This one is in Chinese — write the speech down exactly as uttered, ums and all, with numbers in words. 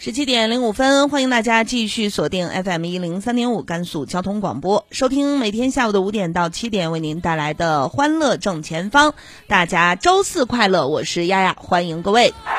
十七点零五分，欢迎大家继续锁定 F M 一零三点五甘肃交通广播，收听每天下午的五点到七点为您带来的欢乐正前方。大家周四快乐，我是丫丫，欢迎各位。